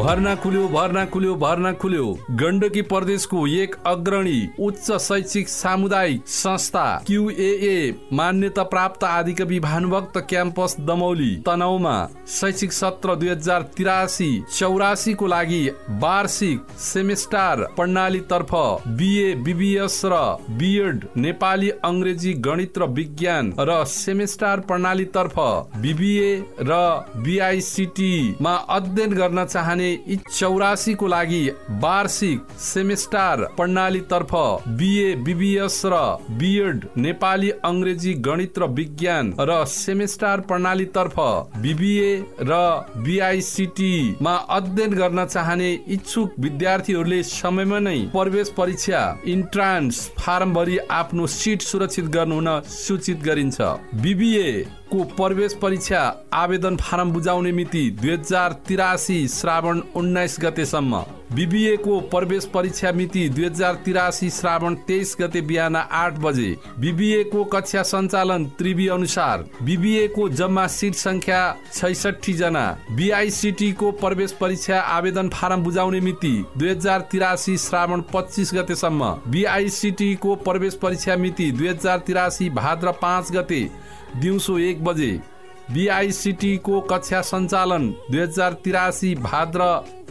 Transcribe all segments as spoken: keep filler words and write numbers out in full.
भर्ना खुल्यो भर्ना खुल्यो भर्ना खुल्यो गण्डकी प्रदेशको एक अग्रणी उच्च शैक्षिक सामुदायिक संस्था क्यूएए मान्यता प्राप्त आदिकवि भानुभक्त क्याम्पस दमौली तनहुँमा शैक्षिक सत्र दुई हजार तिरासी चौरासी को लागि वार्षिक सेमेस्टर प्रणाली तर्फ बीए बीबीएस र बीएड नेपाली अंग्रेजी गणित र विज्ञान र सेमेस्टर प्रणाली तर्फ बीबीए र बीआईसीटी मा अध्ययन गर्न चाहने चौरासी को लागि वार्षिक सेमेस्टर प्रणाली तर्फ बीए बीबीएस र बीएड नेपाली अंग्रेजी गणित र विज्ञान र सेमेस्टर प्रणाली तर्फ बीबीए र बीआईसीटी मा अध्ययन गर्न चाहने इच्छुक विद्यार्थीहरूले समयमा नै प्रवेश परीक्षा इन्ट्रान्स फारम भरी आफ्नो सिट सुरक्षित गर्नु हुन सूचित गरिन्छ। बीबीए को प्रवेश परीक्षा आवेदन फारम बुझाउने मिति दुई हजार तिरासी श्रावण उन्नाइस गतेसम्म, बीबीए को प्रवेश परीक्षा मिति दुई हजार तिरासी श्रावण तेइस गते बिहान आठ बजे, बीबीए को कक्षा सञ्चालन त्रिवी अनुसार, बीबीए को जम्मा सिट संख्या छैसठी जना, बीआईसीटी को प्रवेश परीक्षा आवेदन फारम बुझाउने मिति दुई हजार तिरासी श्रावण पच्चीस गतेसम्म, बीआईसीटी को प्रवेश परीक्षा मिति दुई हजार तिरासी भाद्र पाँच गते दिउँसो एक बजे, बीआईसीटी को कक्षा सञ्चालन दुई हजार तिरासी भाद्र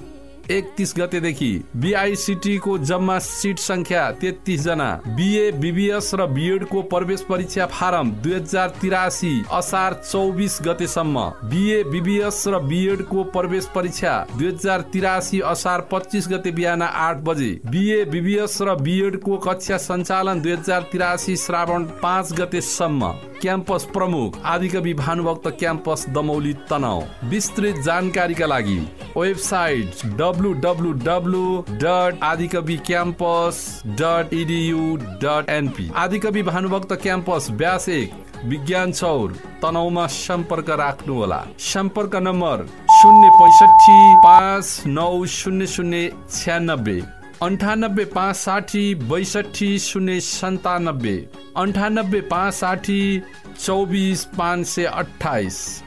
एकतीस गतेदेखि, बीआईसीटी को जम्मा सीट संख्या तेत्तीस जना, बीए बीबीएस र बीएड को प्रवेश परीक्षा फारम दुई हजार तिरासी असार चौबीस गतेसम्म, बीए बीबीएस र बीएड को प्रवेश परीक्षा दुई हजार तिरासी असार पच्चीस गते बिहान आठ बजे, बीए बीबीएस र बीएड को कक्षा सञ्चालन दुई हजार तिरासी श्रावण पाँच गतेसम्म। क्याम्पस प्रमुख आदिकवि भानुभक्त क्याम्पस दमौली तनहुँ। विस्तृत जानकारीका लागि website W W W dot आदिकवि campus dot edu dot NP. आदिकवि भानुभक्त क्याम्पस व्यास एक विज्ञान चौर तनहुँमा सम्पर्क राख्नुहोला। सम्पर्क नम्बर शून्य पैसठी पाँच नौ शून्य शून्य छ्यानब्बे अन्ठानब्बे पाँच साठी बैसठी शून्य सन्तानब्बे अन्ठानब्बे पाँच साठी चौबिस पाँच सय अठाइस।